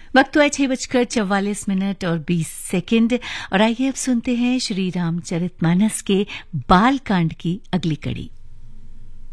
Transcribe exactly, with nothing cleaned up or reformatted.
वक्त हुआ छह बजकर चौवालीस मिनट और बीस सेकंड और आइए अब सुनते हैं श्री रामचरितमानस के बाल कांड की अगली कड़ी।